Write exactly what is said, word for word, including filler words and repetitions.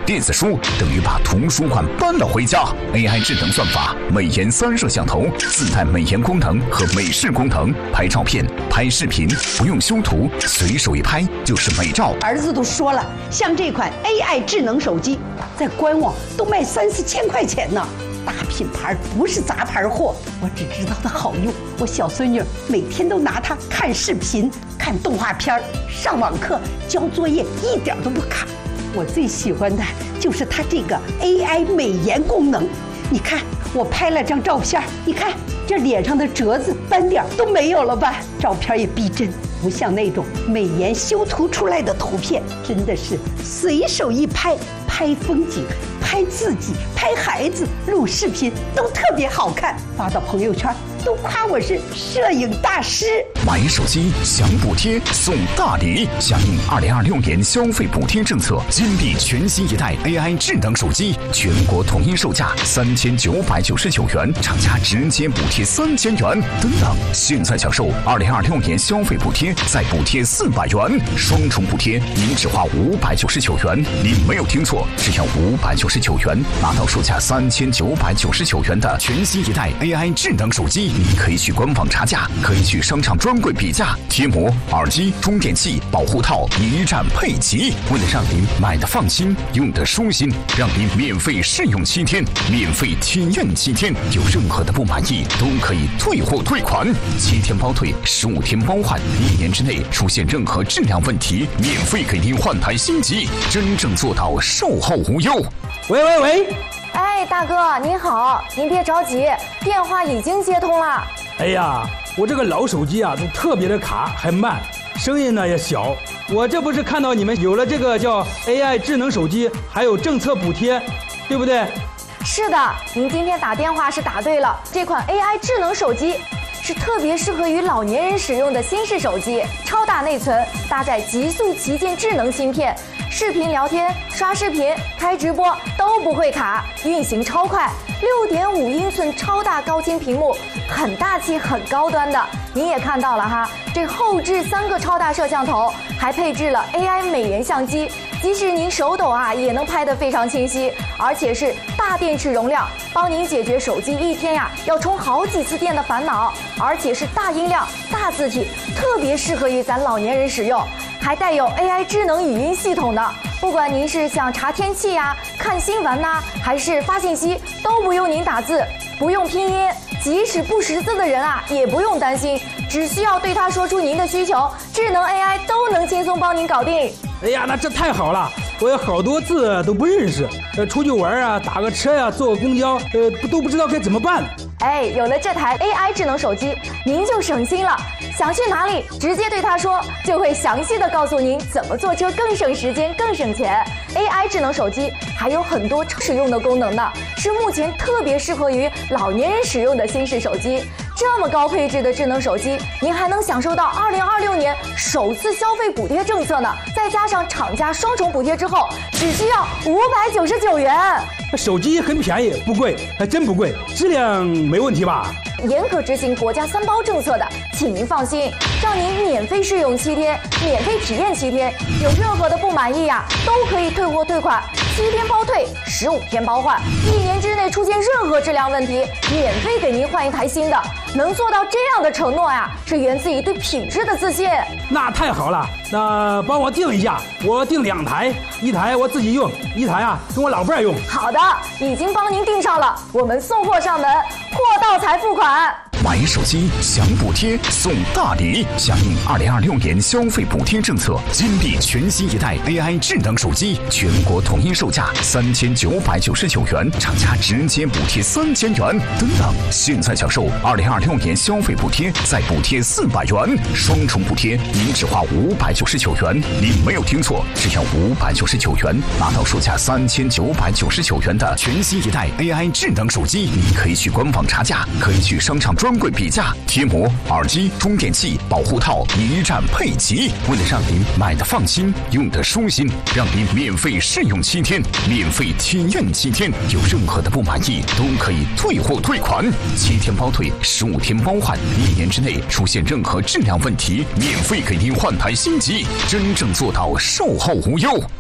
电子书等于把图书馆搬了回家。A I 智能算法，美颜三摄像头自带美颜功能和美视功能，拍照片、拍视频不用修图，随手一拍就是美照。 儿子都说了，像这款 A I 智能手机，在官网都卖三四千块钱呢。大品牌不是杂牌货，我只知道它好用。我小孙女每天都拿它看视频、看动画片、上网课、交作业，一点都不卡。我最喜欢的就是它这个 A I 美颜功能。你看，我拍了张照片，你看这脸上的褶子、斑点都没有了吧？照片也逼真，不像那种美颜修图出来的图片，真的是随手一拍，拍风景、拍自己、拍孩子、录视频都特别好看，发到朋友圈都夸我是摄影大师。 买手机享补贴送大礼，响应二零二六年消费补贴政策，金币全新一代 A I 智能手机，全国统一售价三千九百九十九元，厂家直接补贴三千元。等等，现在享受二零二六年消费补贴，再补贴四百元，双重补贴，您只花五百九十九元。您没有听错，只要五百九十九元，拿到售价三千九百九十九元的全新一代 A I 智能手机。你可以去官网查价，可以去商场专柜比价，贴膜、耳机、充电器、保护套一站配齐。为了让您买的放心，用的舒心，让您免费试用七天，免费体验七天，有任何的不满意都可以退货退款，七天包退，十五天包换，一年之内出现任何质量问题，免费给您换台新机，真正做到售后无忧。 喂喂喂！ 哎，大哥您好，您别着急，电话已经接通了。 哎呀，我这个老手机啊，都特别的卡，还慢，声音呢也小。我这不是看到你们有了这个叫 A I 智能手机，还有政策补贴，对不对？ 是的，您今天打电话是打对了，这款 A I 智能手机是特别适合于老年人使用的新式手机，超大内存，搭载极速旗舰智能芯片。视频聊天、刷视频、开直播都不会卡，运行超快，六点五英寸超大高清屏幕，很大气、很高端的。您也看到了哈，这后置三个超大摄像头，还配置了 A I 美颜相机，即使您手抖啊，也能拍得非常清晰，而且是大电池容量，帮您解决手机一天呀要充好几次电的烦恼，而且是大音量、大字体，特别适合于咱老年人使用。还带有 A I 智能语音系统的，不管您是想查天气呀、看新闻呐、还是发信息，都不用您打字，不用拼音，即使不识字的人啊，也不用担心，只需要对它说出您的需求，智能 A I 都能轻松帮您搞定。 哎呀，那这太好了！我有好多字都不认识，呃，出去玩啊，打个车呀、啊，坐个公交，呃，都不知道该怎么办。 哎，有了这台 A I 智能手机，您就省心了。想去哪里，直接对它说，就会详细的告诉您怎么坐车更省时间、更省钱。A I 智能手机还有很多超实用的功能呢，是目前特别适合于老年人使用的新式手机。这么高配置的智能手机，您还能享受到二零二六年首次消费补贴政策呢，再加上厂家双重补贴之后，只需要五百九十九元。 手机很便宜，不贵，还真不贵，质量没问题吧？ 严格执行国家三包政策的，请您放心，让您免费试用七天，免费体验七天，有任何的不满意呀、啊，都可以退货退款，七天包退，十五天包换，一年之内出现任何质量问题，免费给您换一台新的。能做到这样的承诺呀，是源自于对品质的自信。 那太好了，那帮我订一下，我订两台，一台我自己用，一台啊跟我老伴儿用。 好的，已经帮您订上了，我们送货上门，货到才付款。 买手机享补贴送大礼，响应二零二六年消费补贴政策，金币全新一代 A I 智能手机，全国统一售价三千九百九十九元，厂家直接补贴三千元。等等，现在享受二零二六年消费补贴，再补贴四百元，双重补贴，您只花五百九十九元。您没有听错，只要五百九十九元，拿到售价三千九百九十九元的全新一代 A I 智能手机。你可以去官网查价，可以去商场专柜比价，贴膜、耳机、充电器、保护套一站配齐。为了让您买的放心，用的舒心，让您免费试用七天，免费体验七天，有任何的不满意都可以退货退款，七天包退，十五天包换，一年之内出现任何质量问题，免费给您换台新机，真正做到售后无忧。